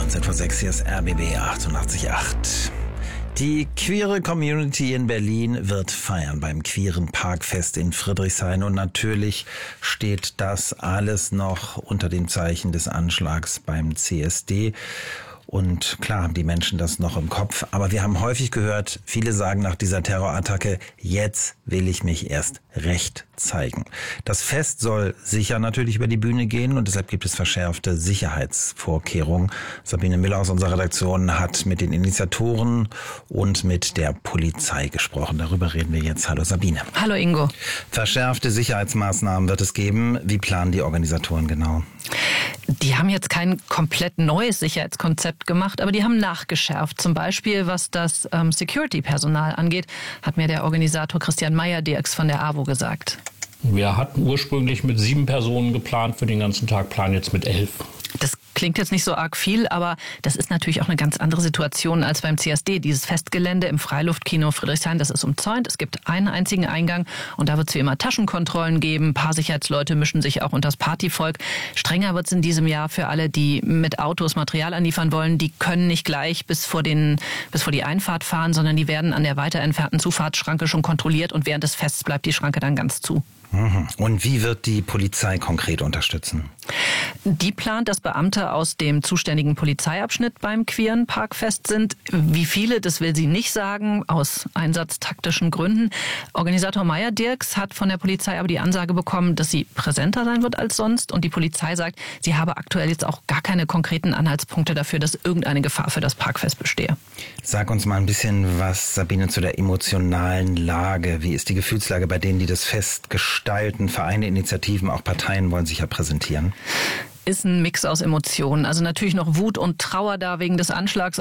19:06, hier ist RBB 88.8. Die queere Community in Berlin wird feiern beim queeren Parkfest in Friedrichshain und natürlich steht das alles noch unter dem Zeichen des Anschlags beim CSD. Und klar haben die Menschen das noch im Kopf, aber wir haben häufig gehört, viele sagen nach dieser Terrorattacke, jetzt will ich mich erst recht zeigen. Das Fest soll sicher natürlich über die Bühne gehen und deshalb gibt es verschärfte Sicherheitsvorkehrungen. Sabine Müller aus unserer Redaktion hat mit den Initiatoren und mit der Polizei gesprochen. Darüber reden wir jetzt. Hallo Sabine. Hallo Ingo. Verschärfte Sicherheitsmaßnahmen wird es geben. Wie planen die Organisatoren genau? Die haben jetzt kein komplett neues Sicherheitskonzept gemacht, aber die haben nachgeschärft. Zum Beispiel, was das Security-Personal angeht, hat mir der Organisator Christian Meyer-Dirks von der AWO gesagt. Wir hatten ursprünglich mit 7 Personen geplant für den ganzen Tag, planen jetzt mit 11. Das klingt jetzt nicht so arg viel, aber das ist natürlich auch eine ganz andere Situation als beim CSD. Dieses Festgelände im Freiluftkino Friedrichshain, das ist umzäunt. Es gibt einen einzigen Eingang und da wird es wie immer Taschenkontrollen geben. Ein paar Sicherheitsleute mischen sich auch unter das Partyvolk. Strenger wird es in diesem Jahr für alle, die mit Autos Material anliefern wollen. Die können nicht gleich bis vor die Einfahrt fahren, sondern die werden an der weiter entfernten Zufahrtsschranke schon kontrolliert und während des Fests bleibt die Schranke dann ganz zu. Und wie wird die Polizei konkret unterstützen? Die plant, dass Beamte aus dem zuständigen Polizeiabschnitt beim queeren Parkfest sind. Wie viele, das will sie nicht sagen, aus einsatztaktischen Gründen. Organisator Meyer-Dirks hat von der Polizei aber die Ansage bekommen, dass sie präsenter sein wird als sonst. Und die Polizei sagt, sie habe aktuell jetzt auch gar keine konkreten Anhaltspunkte dafür, dass irgendeine Gefahr für das Parkfest bestehe. Sag uns mal ein bisschen was, Sabine, zu der emotionalen Lage. Wie ist die Gefühlslage bei denen, die das Fest gestalten? Vereine, Initiativen, auch Parteien wollen sich ja präsentieren. Ist ein Mix aus Emotionen. Also natürlich noch Wut und Trauer da wegen des Anschlags.